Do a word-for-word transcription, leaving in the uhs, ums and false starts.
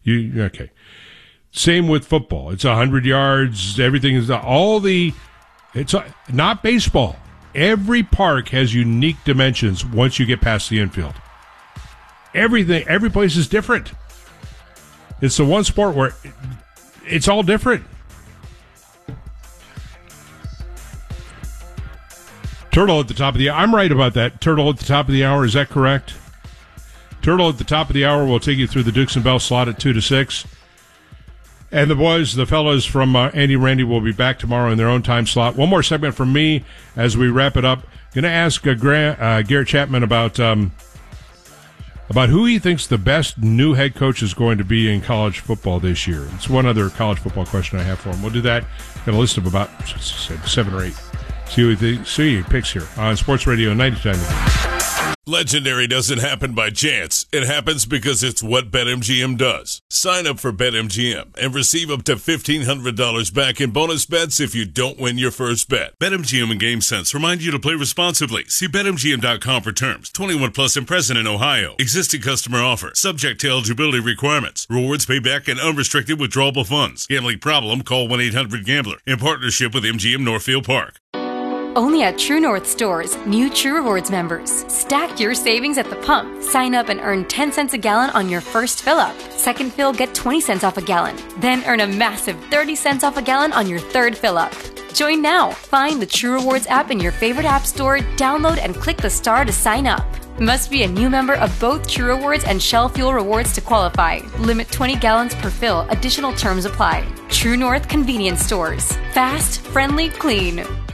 You okay? Same with football. It's one hundred yards. Everything is all the. It's not baseball. Every park has unique dimensions once you get past the infield. Everything, every place is different. It's the one sport where it's all different. Turtle at the top of the hour. I'm right about that. Turtle at the top of the hour. Is that correct? Turtle at the top of the hour will take you through the Dukes and Bell slot at two to six. And the boys, the fellas from uh, Andy Randy will be back tomorrow in their own time slot. One more segment from me as we wrap it up. Going to ask uh, Gra- uh, Garrett Chapman about um, about who he thinks the best new head coach is going to be in college football this year. It's one other college football question I have for him. We'll do that. Got a list of about seven or eight. See what he, see what he picks here on Sports Radio ninety-nine. Legendary doesn't happen by chance. It happens because it's what BetMGM does. Sign up for BetMGM and receive up to fifteen hundred dollars back in bonus bets if you don't win your first bet. BetMGM and GameSense remind you to play responsibly. See Bet M G M dot com for terms. twenty-one plus and present in Ohio. Existing customer offer. Subject to eligibility requirements. Rewards payback and unrestricted withdrawable funds. Gambling problem? Call one eight hundred gambler. In partnership with M G M Northfield Park. Only at True North stores, new True Rewards members. Stack your savings at the pump. Sign up and earn ten cents a gallon on your first fill-up. Second fill, get twenty cents off a gallon. Then earn a massive thirty cents off a gallon on your third fill-up. Join now. Find the True Rewards app in your favorite app store, download and click the star to sign up. Must be a new member of both True Rewards and Shell Fuel Rewards to qualify. Limit twenty gallons per fill. Additional terms apply. True North Convenience Stores. Fast, friendly, clean.